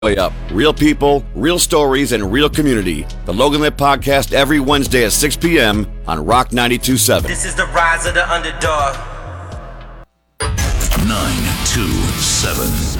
Way up. Real people, real stories, and real community. The Logan Lit Podcast every Wednesday at 6 p.m. on Rock 92.7. This is the rise of the underdog. 927.